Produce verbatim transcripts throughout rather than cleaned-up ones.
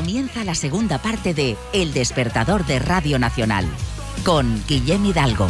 Comienza la segunda parte de El Despertador de Radio Nacional, con Guillem Hidalgo.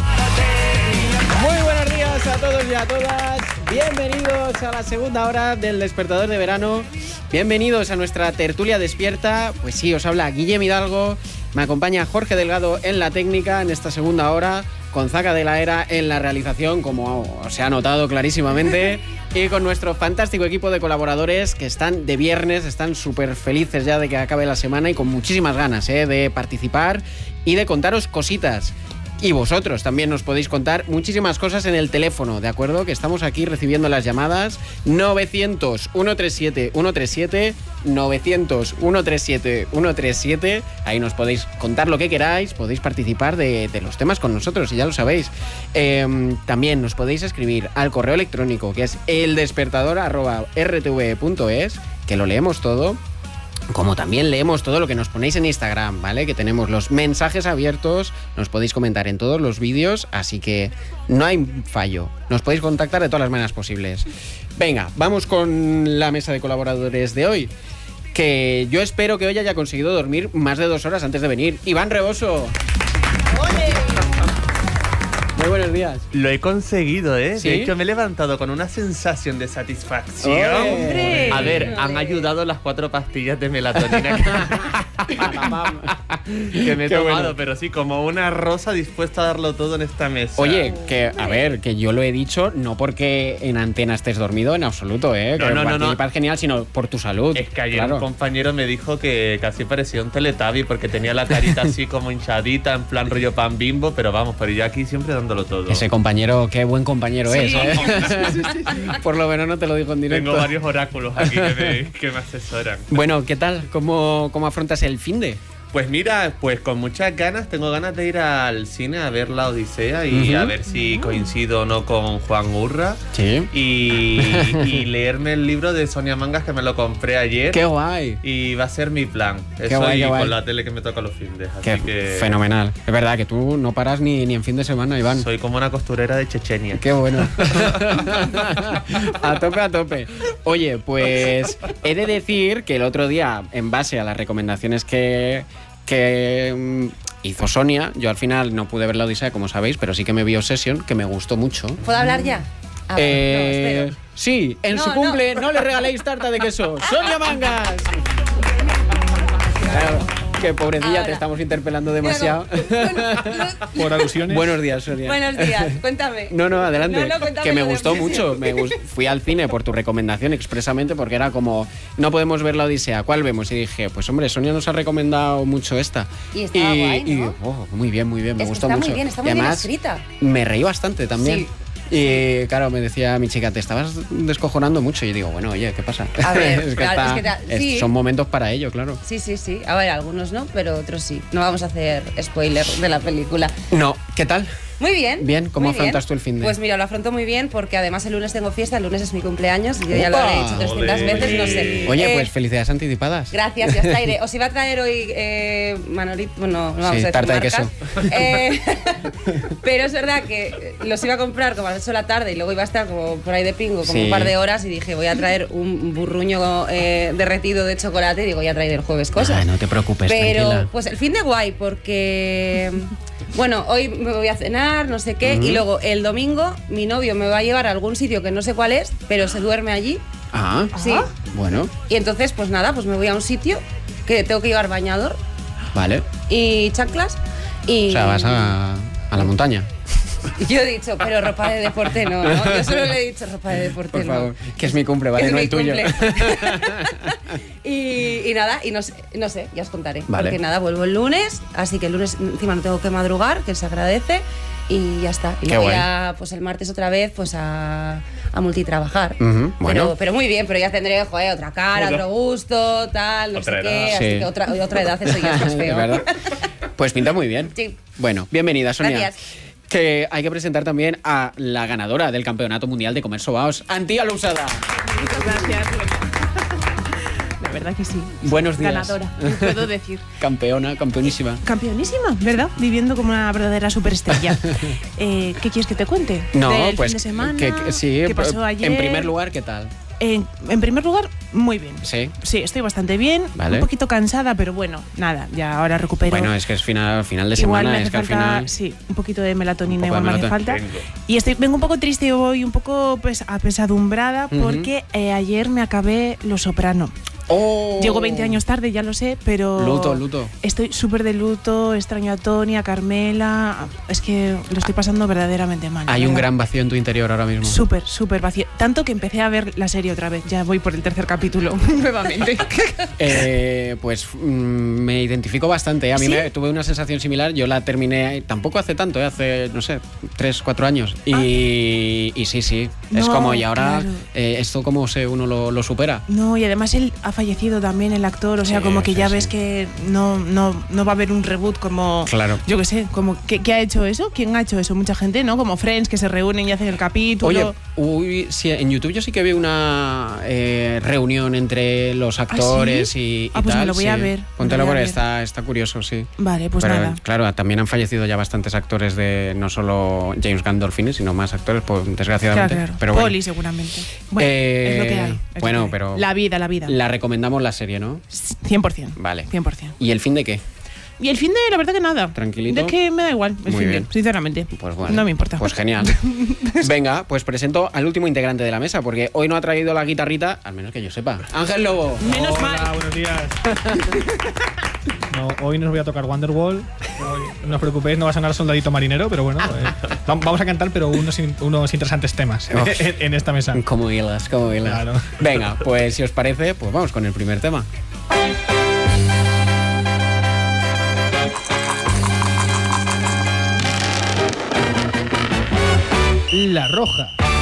Muy buenos días a todos y a todas. Bienvenidos a la segunda hora del Despertador de Verano. Bienvenidos a nuestra tertulia despierta. Pues sí, os habla Guillem Hidalgo. Me acompaña Jorge Delgado en la técnica en esta segunda hora, con Zaca de la Era en la realización, como se ha notado clarísimamente, y con nuestro fantástico equipo de colaboradores que están de viernes, están súper felices ya de que acabe la semana y con muchísimas ganas ¿eh? de participar y de contaros cositas. Y vosotros también nos podéis contar muchísimas cosas en el teléfono, ¿de acuerdo? Que estamos aquí recibiendo las llamadas novecientos, ciento treinta y siete, ciento treinta y siete, novecientos, ciento treinta y siete, ciento treinta y siete. Ahí nos podéis contar lo que queráis, podéis participar de, de los temas con nosotros, y ya lo sabéis. Eh, también nos podéis escribir al correo electrónico, que es eldespertador arroba r t v punto es, que lo leemos todo. Como también leemos todo lo que nos ponéis en Instagram, ¿vale? Que tenemos los mensajes abiertos, nos podéis comentar en todos los vídeos, así que no hay fallo. Nos podéis contactar de todas las maneras posibles. Venga, vamos con la mesa de colaboradores de hoy, que yo espero que hoy haya conseguido dormir más de dos horas antes de venir. Iván Reboso. ¡Ole! Muy buenos días. Lo he conseguido, ¿eh? ¿Sí? De hecho, me he levantado con una sensación de satisfacción. ¡Hombre! A ver, han ayudado las cuatro pastillas de melatonina que, que me he Qué tomado, bueno. pero sí, como una rosa dispuesta a darlo todo en esta mesa. Oye, que a ver, que yo lo he dicho no porque en antena estés dormido en absoluto, ¿eh? No, que no, a no, ti no. me parece genial, sino por tu salud. Es que ayer claro. un compañero me dijo que casi parecía un Teletubby porque tenía la carita así como hinchadita, en plan rollo pan Bimbo, pero vamos, pero yo aquí siempre dándolo todo. Ese compañero, qué buen compañero Sí. es, ¿eh? Por lo menos no te lo digo en directo. Tengo varios oráculos aquí que me, que me asesoran. Bueno, ¿qué tal? ¿Cómo, cómo afrontas el finde? Pues mira, pues con muchas ganas, tengo ganas de ir al cine a ver La Odisea y Uh-huh. a ver si coincido o no con Juan Urra. Sí. Y, y leerme el libro de Sonia Mangas, que me lo compré ayer. ¡Qué guay! Y va a ser mi plan. Qué Eso guay, y qué guay. con la tele que me toca los fines. Así Qué que fenomenal. Es verdad que tú no paras ni, ni en fin de semana, Iván. soy como una costurera de Chechenia. Qué bueno. A tope, a tope. Oye, pues he de decir que el otro día, en base a las recomendaciones que, que mm, hizo Sonia, yo al final no pude ver La Odisea, como sabéis, pero sí que me vi Obsession, que me gustó mucho. ¿Puedo hablar ya? Ah, Eh, no, espero. sí, en No, su cumple no. no le regaléis tarta de queso. ¡Sonia Mangas! Claro, que pobrecilla, Ahora. te estamos interpelando demasiado. Por alusiones. Buenos días, Sonia. Buenos días, cuéntame. No, no, adelante. No, no, cuéntame que me lo de gustó Obsession. mucho. Me gust- Fui al cine por tu recomendación expresamente, porque era como, no podemos ver La Odisea, ¿cuál vemos? Y dije, pues hombre, Sonia nos ha recomendado mucho esta. Y estaba guay, y, ¿no? oh, muy bien, muy bien, me Es que gustó está mucho. muy bien, está Y muy bien además, escrita. me reí bastante también. Sí. Y claro, me decía mi chica, te estabas descojonando mucho. Y yo digo, bueno, oye, ¿qué pasa? A ver, es que, claro, está- es que ta- es- sí. son momentos para ello, claro. Sí, sí, sí. A ver, algunos no, pero otros sí. No vamos a hacer spoiler de la película. No, ¿qué tal? Muy bien. Bien, ¿cómo muy afrontas bien. tú el finde? Pues mira, lo afronto muy bien porque además el lunes tengo fiesta, el lunes es mi cumpleaños, yo ya lo ¡Opa! he dicho trescientas Ole. veces, no sé. Oye, Eh, pues felicidades anticipadas. Gracias, ya está. Iré. Os iba a traer hoy eh, Manolito, bueno, no vamos Sí, a decir tarta de marcas. queso. Eh, pero es verdad que los iba a comprar como a las ocho de la tarde y luego iba a estar como por ahí de pingo, como Sí. un par de horas y dije, voy a traer un burruño eh, derretido de chocolate y digo, ya traeré el jueves cosas. Ah, no te preocupes, Pero tranquila. pues el fin de guay porque bueno, hoy me voy a cenar, no sé qué, Ujú. y luego el domingo mi novio me va a llevar a algún sitio que no sé cuál es, pero se duerme allí. Ah, Sí. bueno, Y entonces pues nada, pues me voy a un sitio que tengo que llevar bañador vale. y chanclas y O sea, vas a, a la montaña. yo he dicho, pero ropa de deporte no, ¿no? Yo solo le he dicho ropa de deporte Por no. favor, que es mi cumple, ¿vale? Es no mi el tuyo. cumple. y, y nada, y no sé, no sé, ya os contaré. Vale. Porque nada, vuelvo el lunes, así que el lunes encima no tengo que madrugar, que se agradece, y ya está. Y Qué luego guay. ya, pues el martes otra vez, pues a, a multitrabajar. Ujú, bueno. pero, pero muy bien, pero ya tendré, joder, otra cara, Otra- otro gusto, tal, no Otra sé qué, edad. así Sí. que otra, otra edad, eso ya es más Es feo. verdad. Pues pinta muy bien. Sí. Bueno, bienvenida, Sonia. Gracias. Que hay que presentar también a la ganadora del Campeonato Mundial de Comer Sobaos, Antía Lousada. Muchas gracias. La verdad que sí. Buenos días. Ganadora, puedo decir. Campeona, campeonísima. Campeonísima, ¿verdad? Viviendo como una verdadera superestrella. Eh, ¿Qué quieres que te cuente? No, Del pues fin de semana. que- que- sí, ¿Qué pasó ayer? en primer lugar, ¿qué tal? En, en primer lugar, Muy bien. Sí. Sí, estoy bastante bien. Vale. Un poquito cansada, pero bueno, nada, ya ahora recupero. Bueno, es que es final, final de Igual me semana, hace es que al falta, final. sí, un poquito de melatonina Un poco igual de me hace melatonina. falta. Y estoy, vengo un poco triste hoy, un poco pues, apesadumbrada, Ujú. porque eh, ayer me acabé Los Soprano. ¡Oh! Llego veinte años tarde, ya lo sé, pero. Luto, luto. Estoy súper de luto, extraño a Tony, a Carmela. Es que lo estoy pasando verdaderamente mal. Hay un ¿verdad? gran vacío en tu interior ahora mismo. Súper, súper vacío. Tanto que empecé a ver la serie otra vez. Ya voy por el tercer capítulo nuevamente. Eh, pues mm, me identifico bastante. A mí ¿Sí? me, tuve una sensación similar. Yo la terminé tampoco hace tanto, eh, hace, no sé, tres, cuatro años. Y, y sí, sí. Es No, como, y ahora, claro. eh, esto como se uno lo, lo supera. No, y además él ha fallecido también, el actor. O sea, Sí, como que sí, ya sí. ves que no, no, no va a haber un reboot como. Claro. Yo qué sé, como ¿qué, ¿qué ha hecho eso? ¿Quién ha hecho eso? Mucha gente, ¿no? Como Friends, que se reúnen y hacen el capítulo. Oye, uy, sí, en YouTube yo sí que vi una eh, reunión entre los actores sí? y, y Ah, pues me tal. lo voy a sí. ver, me Póntelo lo voy a porque ver. está, está curioso, sí. Vale, pues Pero, nada. claro, también han fallecido ya bastantes actores de no solo James Gandolfini, sino más actores, pues, Claro, desgraciadamente. claro. Pero bueno, Poli, seguramente. Bueno, Eh, es lo que hay. es lo bueno, que hay. pero La vida, la vida. la recomendamos la serie, ¿no? cien por ciento. Vale. cien por ciento. ¿Y el fin de qué? Y el fin de, la verdad que nada. ¿Tranquilito? Es que me da igual, el Muy fin bien. de, sinceramente. Pues bueno. No me importa. Pues genial. Venga, pues presento al último integrante de la mesa, porque hoy no ha traído la guitarrita, al menos que yo sepa. Ángel Lobo. Menos Hola, mal. buenos días. No, hoy no os voy a tocar Wonderwall. Hoy, no os preocupéis, no va a sonar Soldadito Marinero, pero bueno, eh, vam- vamos a cantar, pero unos, in- unos interesantes temas Oh. en, en esta mesa. Como hilas, como hilas. Claro. Venga, pues si os parece, pues vamos con el primer tema. La Roja.